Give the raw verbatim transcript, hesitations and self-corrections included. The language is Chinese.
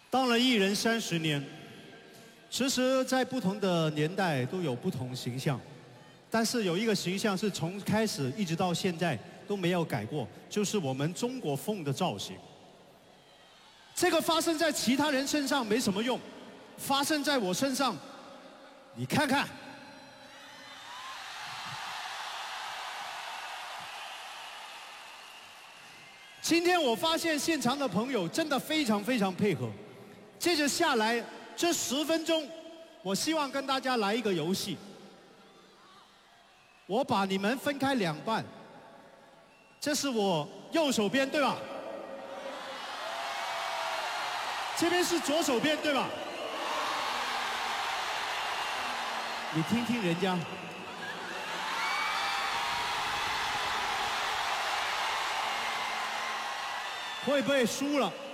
当了艺人三十年，其实，在不同的年代都有不同形象，但是有一个形象是从开始一直到现在都没有改过，就是我们中国风的造型。这个发生在其他人身上没什么用，发生在我身上，你看看。今天我发现现场的朋友真的非常非常配合。接着下来这十分钟，我希望跟大家来一个游戏。我把你们分开两半，这是我右手边，对吧？这边是左手边，对吧？你听听人家。会不会输了？